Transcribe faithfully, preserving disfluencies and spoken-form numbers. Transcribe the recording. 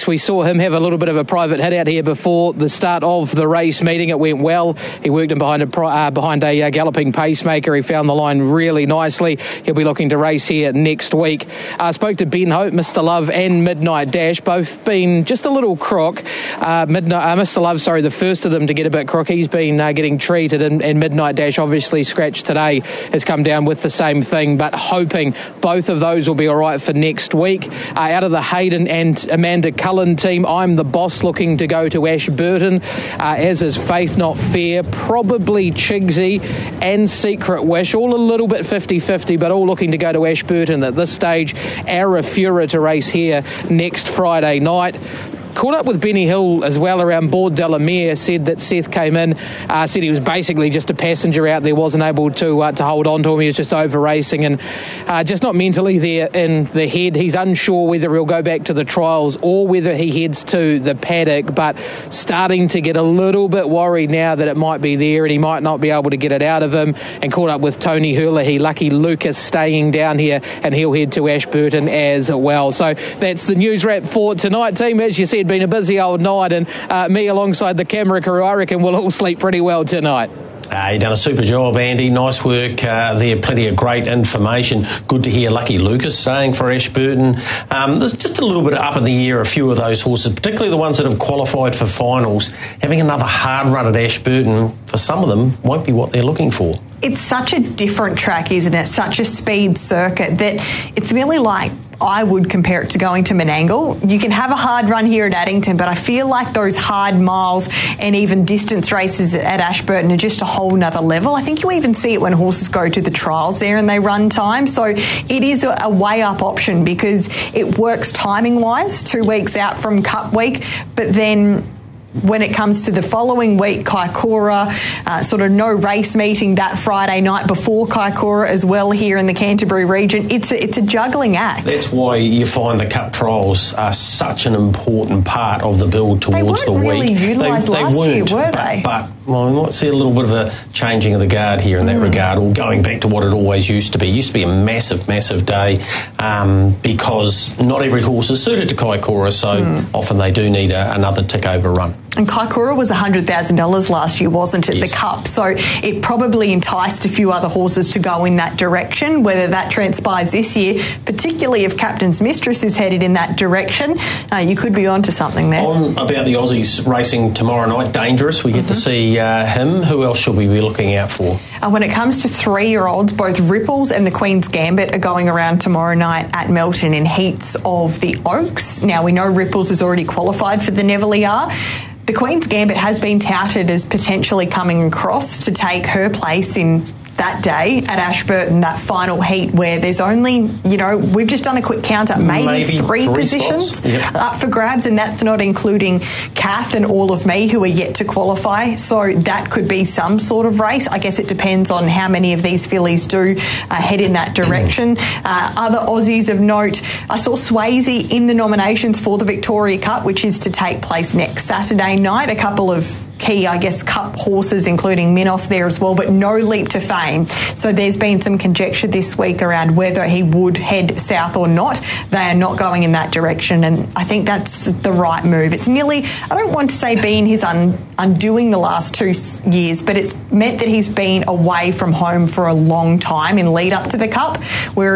race. We saw him have a little bit of a private hit out here before the start of the race meeting. It went well. He worked in behind a, uh, behind a uh, galloping pacemaker. He found the line really nicely. He'll be looking to race here next week. I uh, spoke to Ben Hope, Mister Love and Midnight Dash, both been just a little crook. Uh, Midnight, uh, Mister Love, sorry, the first of them to get a bit crook. He's been uh, getting treated, and, and Midnight Dash, obviously scratched today, has come down with the same thing, but hoping both of those will be all right for next week. Uh, out of the Hayden and Amanda Cullen team, I'm the boss looking to go to Ashburton, uh, as is Faith Not Fair, probably Chigsy and Secret Wish, all a little bit fifty-fifty, but all looking to go to Ashburton at this stage. Arafura to race here next Friday night. Caught up with Benny Hill as well around Board Delamere, said that Seth came in, uh, said he was basically just a passenger out there, wasn't able to uh, to hold on to him. He was just over racing and uh, just not mentally there in the head. He's unsure whether he'll go back to the trials or whether he heads to the paddock, but starting to get a little bit worried now that it might be there and he might not be able to get it out of him. And caught up with Tony Hurley, Lucky Lucas staying down here, and he'll head to Ashburton as well. So that's the news wrap for tonight, team. As you said, been a busy old night, and uh, me alongside the camera crew, I reckon we'll all sleep pretty well tonight. Uh, you've done a super job, Andy. Nice work uh, there. Plenty of great information. Good to hear Lucky Lucas staying for Ashburton. Um, there's just a little bit up in the air, a few of those horses, particularly the ones that have qualified for finals. Having another hard run at Ashburton, for some of them, won't be what they're looking for. It's such a different track, isn't it? Such a speed circuit that it's nearly like, I would compare it to going to Menangle. You can have a hard run here at Addington, but I feel like those hard miles and even distance races at Ashburton are just a whole nother level. I think you even see it when horses go to the trials there and they run time. So it is a, a way up option because it works timing wise, two weeks out from Cup Week, but then when it comes to the following week, Kaikoura, uh, sort of no race meeting that Friday night before Kaikoura as well here in the Canterbury region. It's a, it's a juggling act. That's why you find the Cup trials are such an important part of the build towards the week. They weren't really utilised last year, were they? But, but well, we might see a little bit of a changing of the guard here in that mm. regard, or going back to what it always used to be. It used to be a massive, massive day um, because not every horse is suited to Kaikoura, so mm. often they do need a, another tick-over run. And Kaikoura was one hundred thousand dollars last year, wasn't it, yes. the Cup? So it probably enticed a few other horses to go in that direction. Whether that transpires this year, particularly if Captain's Mistress is headed in that direction, uh, you could be onto something there. On about the Aussies racing tomorrow night, Dangerous, we get mm-hmm. to see uh, him. Who else should we be looking out for? Uh, when it comes to three-year-olds, both Ripples and the Queen's Gambit are going around tomorrow night at Melton in heats of the Oaks. Now, we know Ripples is already qualified for the Neville E R. The Queen's Gambit has been touted as potentially coming across to take her place in that day at Ashburton, that final heat where there's only, you know, we've just done a quick count up, maybe, maybe three, three positions yep. up for grabs, and that's not including Kath and all of me who are yet to qualify. So that could be some sort of race. I guess it depends on how many of these fillies do uh, head in that direction. Uh, other Aussies of note, I saw Swayze in the nominations for the Victoria Cup, which is to take place next Saturday night. A couple of key, I guess, Cup horses, including Minos there as well, but no leap to fame. So there's been some conjecture this week around whether he would head south or not. They are not going in that direction, and I think that's the right move. It's nearly, I don't want to say being his un, undoing the last two years, but it's meant that he's been away from home for a long time in lead up to the Cup, where